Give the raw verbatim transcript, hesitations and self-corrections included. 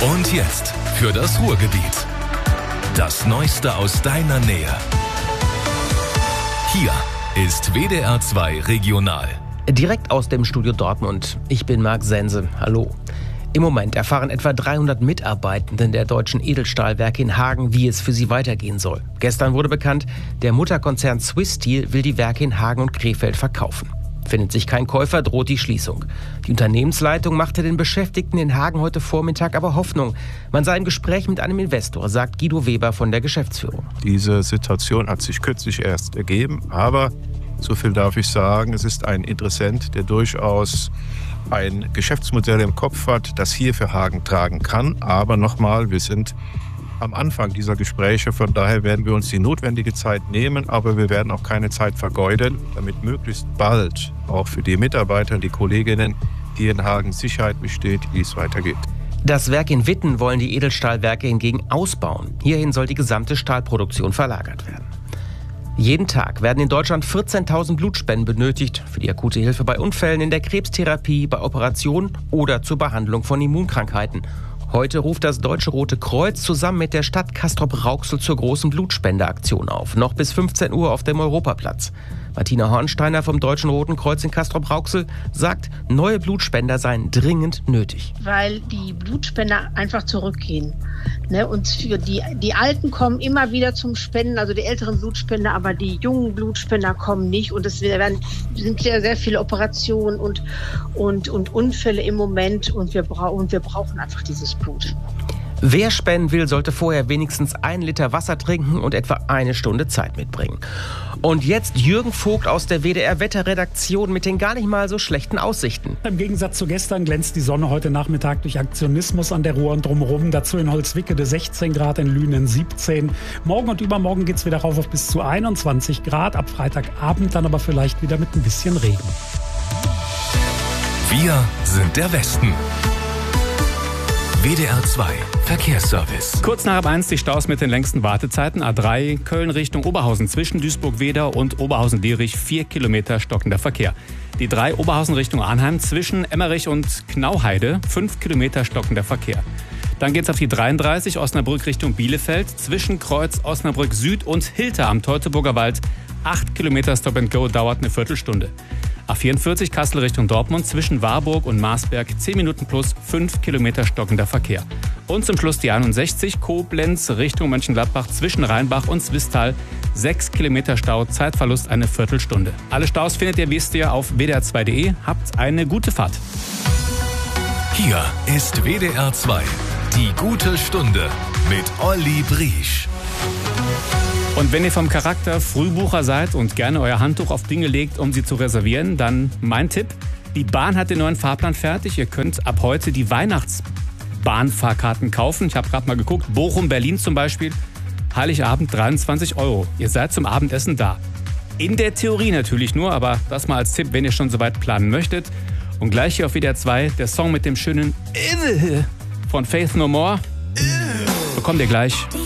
Und jetzt für das Ruhrgebiet. Das Neueste aus deiner Nähe. Hier ist W D R zwei Regional. Direkt aus dem Studio Dortmund. Ich bin Marc Sense. Hallo. Im Moment erfahren etwa dreihundert Mitarbeitenden der deutschen Edelstahlwerke in Hagen, wie es für sie weitergehen soll. Gestern wurde bekannt, der Mutterkonzern Swiss Steel will die Werke in Hagen und Krefeld verkaufen. Findet sich kein Käufer, droht die Schließung. Die Unternehmensleitung machte den Beschäftigten in Hagen heute Vormittag aber Hoffnung. Man sei im Gespräch mit einem Investor, sagt Guido Weber von der Geschäftsführung. Diese Situation hat sich kürzlich erst ergeben, aber so viel darf ich sagen, es ist ein Interessent, der durchaus ein Geschäftsmodell im Kopf hat, das hier für Hagen tragen kann. Aber nochmal, wir sind am Anfang dieser Gespräche, von daher werden wir uns die notwendige Zeit nehmen, aber wir werden auch keine Zeit vergeuden, damit möglichst bald auch für die Mitarbeiter, die Kolleginnen hier in Hagen Sicherheit besteht, wie es weitergeht. Das Werk in Witten wollen die Edelstahlwerke hingegen ausbauen. Hierhin soll die gesamte Stahlproduktion verlagert werden. Jeden Tag werden in Deutschland vierzehntausend Blutspenden benötigt für die akute Hilfe bei Unfällen, in der Krebstherapie, bei Operationen oder zur Behandlung von Immunkrankheiten. Heute ruft das Deutsche Rote Kreuz zusammen mit der Stadt Castrop-Rauxel zur großen Blutspendeaktion auf. Noch bis fünfzehn Uhr auf dem Europaplatz. Martina Hornsteiner vom Deutschen Roten Kreuz in Castrop-Rauxel sagt, neue Blutspender seien dringend nötig. Weil die Blutspender einfach zurückgehen. Ne? Und für die, die Alten kommen immer wieder zum Spenden, also die älteren Blutspender, aber die jungen Blutspender kommen nicht. Und es werden, sind sehr, sehr viele Operationen und, und, und Unfälle im Moment. Und wir, bra- und wir brauchen einfach dieses Blut. Wer spenden will, sollte vorher wenigstens einen Liter Wasser trinken und etwa eine Stunde Zeit mitbringen. Und jetzt Jürgen Vogt aus der W D R-Wetterredaktion mit den gar nicht mal so schlechten Aussichten. Im Gegensatz zu gestern glänzt die Sonne heute Nachmittag durch Aktionismus an der Ruhr und drumherum. Dazu in Holzwickede sechzehn Grad, in Lünen siebzehn. Morgen und übermorgen geht es wieder rauf auf bis zu einundzwanzig Grad. Ab Freitagabend dann aber vielleicht wieder mit ein bisschen Regen. Wir sind der Westen. W D R zwei Verkehrsservice. Kurz nach halb eins die Staus mit den längsten Wartezeiten. A drei Köln Richtung Oberhausen zwischen Duisburg-Wedau und Oberhausen-Dierich. Vier Kilometer stockender Verkehr. Die drei Oberhausen Richtung Arnheim zwischen Emmerich und Knauheide. Fünf Kilometer stockender Verkehr. Dann geht's auf die dreiunddreißig Osnabrück Richtung Bielefeld. Zwischen Kreuz Osnabrück Süd und Hilter am Teutoburger Wald. Acht Kilometer Stop and Go dauert eine Viertelstunde. A vierundvierzig Kassel Richtung Dortmund zwischen Warburg und Marsberg zehn Minuten plus fünf Kilometer stockender Verkehr. Und zum Schluss die einundsechzig Koblenz Richtung Mönchengladbach zwischen Rheinbach und Zwistal sechs Kilometer Stau, Zeitverlust eine Viertelstunde. Alle Staus findet ihr, wisst ihr, auf w d r zwei punkt d e. Habt eine gute Fahrt. Hier ist W D R zwei, die gute Stunde mit Olli Briesch. Und wenn ihr vom Charakter Frühbucher seid und gerne euer Handtuch auf Dinge legt, um sie zu reservieren, dann mein Tipp, die Bahn hat den neuen Fahrplan fertig. Ihr könnt ab heute die Weihnachtsbahnfahrkarten kaufen. Ich habe gerade mal geguckt, Bochum, Berlin zum Beispiel, Heiligabend dreiundzwanzig Euro. Ihr seid zum Abendessen da. In der Theorie natürlich nur, aber das mal als Tipp, wenn ihr schon soweit planen möchtet. Und gleich hier auf W D R zwei, der Song mit dem schönen von Faith No More. Bekommt ihr gleich.